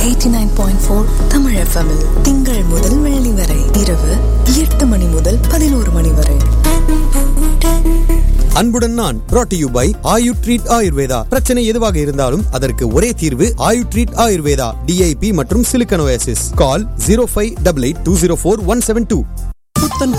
89.4 Tamil FM திங்கள் முதல் வெள்ளி வரை இரவு 8 மணி முதல் 11 மணி வரை. அன்புடன் நான் brought to you by Ayu treat Ayurveda. பிரச்சனை எதுவாக இருந்தாலும் அதற்கு ஒரே தீர்வு ஆயு ட்ரீட் ஆயுர்வேதா. DIP மற்றும் சிலிக்கன் ஓயாசிஸ். கால் 0588204172. புத்தன்